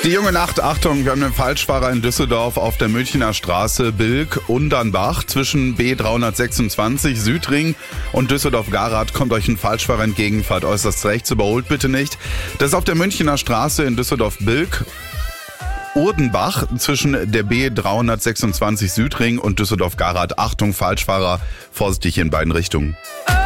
Die junge Nacht, Achtung, wir haben einen Falschfahrer in Düsseldorf auf der Münchner Straße Bilk-Undernbach zwischen B326 Südring und Düsseldorf-Garath kommt euch ein Falschfahrer entgegen, fahrt äußerst rechts, überholt bitte nicht. Das ist auf der Münchner Straße in Düsseldorf-Bilk. Urdenbach zwischen der B326 Südring und Düsseldorf-Garath. Achtung, Falschfahrer, vorsichtig in beiden Richtungen.